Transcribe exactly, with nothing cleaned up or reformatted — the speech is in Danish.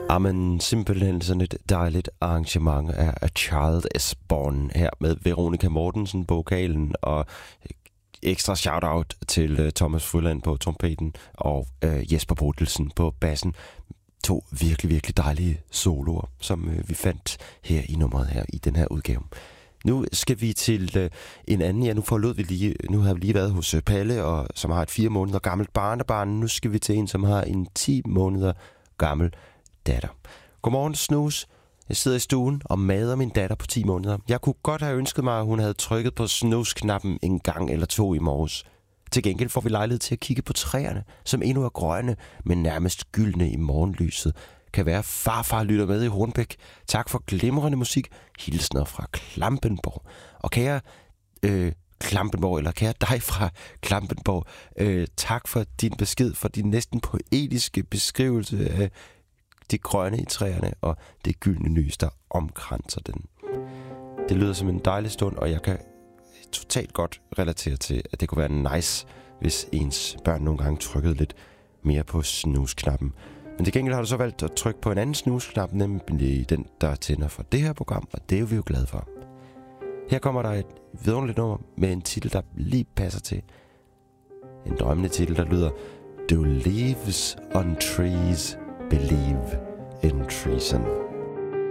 Amen, simpelthen sådan et dejligt arrangement af A Child is Born her med Veronica Mortensen på vokalen og ekstra shout-out til uh, Thomas Frøland på trompeten og uh, Jesper Bodilsen på bassen. To virkelig, virkelig dejlige soloer, som uh, vi fandt her i nummeret her i den her udgave. Nu skal vi til uh, en anden. Ja, nu forlod vi lige, nu har vi lige været hos uh, Palle, og, som har et fire måneder gammelt barnebarn. Nu skal vi til en, som har en ti måneder gammel datter. Godmorgen, Snus. Jeg sidder i stuen og mader min datter på ti måneder. Jeg kunne godt have ønsket mig, at hun havde trykket på snus-knappen en gang eller to i morges. Til gengæld får vi lejlighed til at kigge på træerne, som endnu er grønne, men nærmest gyldne i morgenlyset. Kan være farfar lytter med i Hornbæk. Tak for glimrende musik. Hilsner fra Klampenborg. Og kære øh, Klampenborg, eller kære dig fra Klampenborg, øh, tak for din besked, for din næsten poetiske beskrivelse af de grønne i træerne og det gyldne lys, der omkranser den. Det lyder som en dejlig stund, og jeg kan totalt godt relatere til, at det kunne være nice, hvis ens børn nogle gange trykkede lidt mere på snusknappen. Men til gengæld har du så valgt at trykke på en anden snusknap, nemlig den, der tænder for det her program, og det er vi jo glade for. Her kommer der et vidunderligt nummer med en titel, der lige passer til. En drømmende titel, der lyder Do leaves on trees believe in treason?